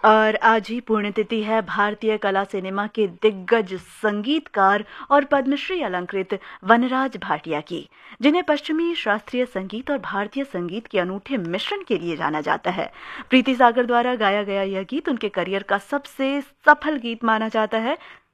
और आज ही पुण्यतिथि है भारतीय कला सिनेमा के दिग्गज संगीतकार और पद्मश्री अलंकृत वनराज भाटिया की, जिन्हें पश्चिमी शास्त्रीय संगीत और भारतीय संगीत के अनूठे मिश्रण के लिए जाना जाता है। प्रीति सागर द्वारा गाया गया यह गीत उनके करियर का सबसे सफल गीत माना जाता है।